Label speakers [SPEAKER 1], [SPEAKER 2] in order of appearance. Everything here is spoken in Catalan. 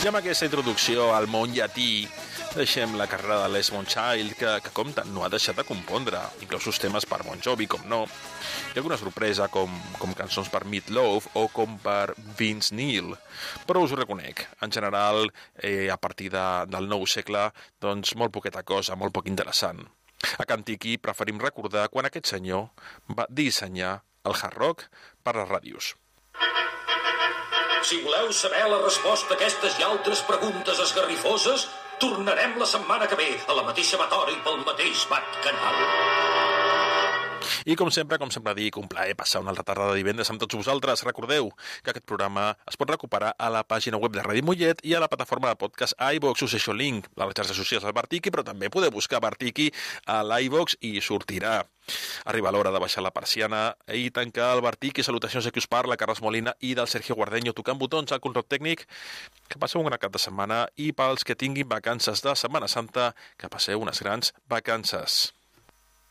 [SPEAKER 1] I amb aquesta introducció al món llatí deixem la carrera de Les Moonchild, que compta no ha deixat de compondre, inclosos temes per Bon Jovi, com no, i alguna sorpresa com cançons per Meat Loaf o com per Vince Neil. Però us ho reconec, en general, a partir del nou segle, doncs molt poqueta cosa, molt poc interessant. A Can Tiki preferim recordar quan aquest senyor va dissenyar el hard rock per les ràdios.
[SPEAKER 2] Si voleu saber la resposta a aquestes i altres preguntes esgarrifoses, tornarem la setmana que ve a la mateixa emisora i pel mateix canal.
[SPEAKER 1] I com sempre dic, un plaer passar una altra tarda de divendres amb tots vosaltres. Recordeu que aquest programa es pot recuperar a la pàgina web de Ràdio Mollet i a la plataforma de podcast iVox. Us deixo el link a les xarxes socials del Bartiki, però també podeu buscar Bartiki a l'iVox i sortirà. Arriba l'hora de baixar la persiana i tancar el Bartiki. Salutacions a qui us parla, Carles Molina, i del Sergio Guardeño tocant botons al control tècnic. Que passeu un gran cap de setmana i pels que tinguin vacances de Setmana Santa, que passeu unes grans vacances.